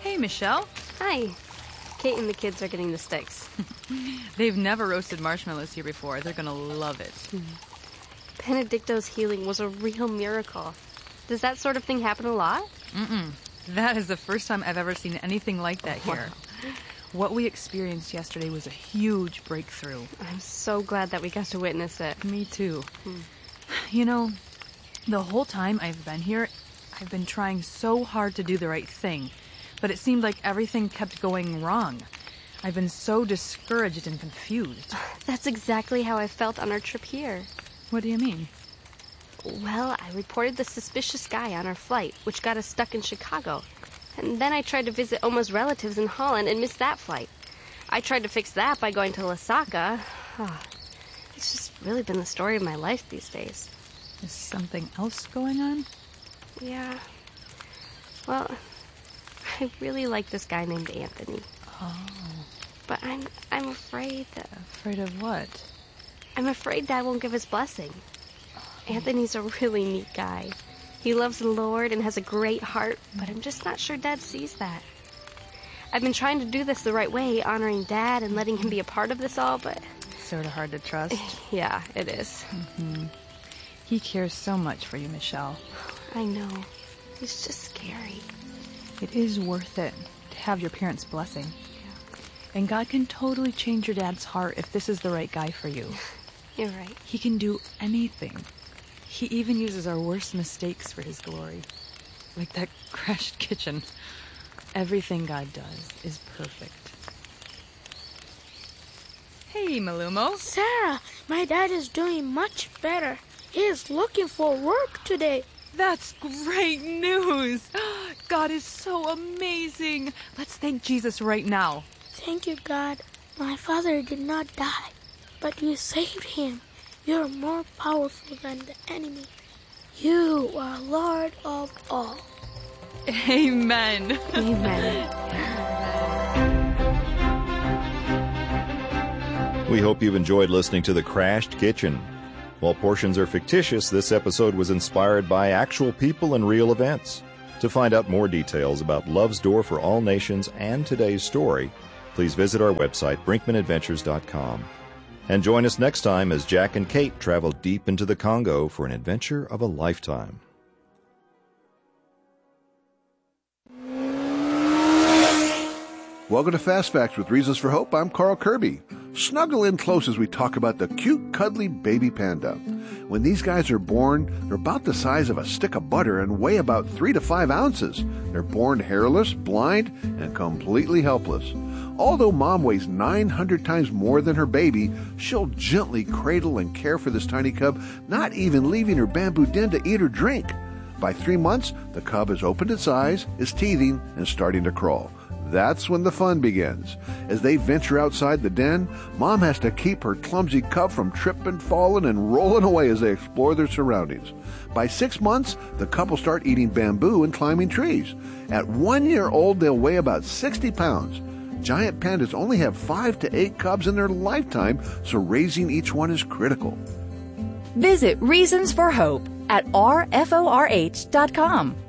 Hey, Michelle. Hi. Kate and the kids are getting the sticks. They've never roasted marshmallows here before. They're going to love it. Benedicto's healing was a real miracle. Does that sort of thing happen a lot? That is the first time I've ever seen anything like that here. Wow. What we experienced yesterday was a huge breakthrough. I'm so glad that we got to witness it. Me too. You know, the whole time I've been here, I've been trying so hard to do the right thing, but it seemed like everything kept going wrong. I've been so discouraged and confused. That's exactly how I felt on our trip here. What do you mean? Well, I reported the suspicious guy on our flight, which got us stuck in Chicago. And then I tried to visit Oma's relatives in Holland and missed that flight. I tried to fix that by going to Lasaka. It's just really been the story of my life these days. Is something else going on? Yeah. Well, I really like this guy named Anthony. Oh. But I'm afraid that... Afraid of what? I'm afraid Dad won't give his blessing. Anthony's a really neat guy. He loves the Lord and has a great heart, but I'm just not sure Dad sees that. I've been trying to do this the right way, honoring Dad and letting him be a part of this all, but... Sort of hard to trust. Yeah, it is. He cares so much for you, Michelle. I know. He's just scary. It is worth it to have your parents' blessing. And God can totally change your dad's heart if this is the right guy for you. You're right. He can do anything. He even uses our worst mistakes for his glory. Like that crashed kitchen. Everything God does is perfect. Hey, Malumo. Sarah, my dad is doing much better. He is looking for work today. That's great news. God is so amazing. Let's thank Jesus right now. Thank you, God. My father did not die, but you saved him. You are more powerful than the enemy. You are Lord of all. Amen. Amen. We hope you've enjoyed listening to The Crashed Kitchen. While portions are fictitious, this episode was inspired by actual people and real events. To find out more details about Love's Door for All Nations and today's story, please visit our website, brinkmanadventures.com. And join us next time as Jack and Kate travel deep into the Congo for an adventure of a lifetime. Welcome to Fast Facts with Reasons for Hope. I'm Carl Kirby. Snuggle in close as we talk about the cute, cuddly baby panda. When these guys are born, they're about the size of a stick of butter and weigh about 3 to 5 ounces. They're born hairless, blind, and completely helpless. Although mom weighs 900 times more than her baby, she'll gently cradle and care for this tiny cub, not even leaving her bamboo den to eat or drink. By 3 months, the cub has opened its eyes, is teething, and starting to crawl. That's when the fun begins. As they venture outside the den, Mom has to keep her clumsy cub from tripping, falling, and rolling away as they explore their surroundings. By 6 months, the couple start eating bamboo and climbing trees. At 1 year old, they'll weigh about 60 pounds. Giant pandas only have 5 to 8 cubs in their lifetime, so raising each one is critical. Visit Reasons for Hope at rforh.com.